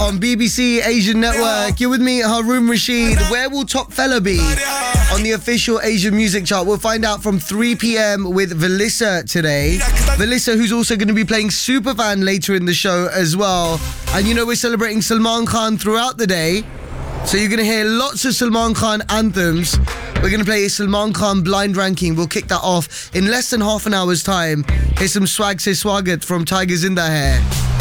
on BBC Asian Network. You're with me, Haroon Rashid. Where will Top Fella be on the official Asian music chart? We'll find out from 3 p.m. with Velissa today. Velissa, who's also going to be playing Superfan later in the show as well. And you know we're celebrating Salman Khan throughout the day. So you're going to hear lots of Salman Khan anthems. We're going to play a Salman Khan blind ranking. We'll kick that off in less than half an hour's time. Here's some Swag Se Swagat from Tigers in the Hair.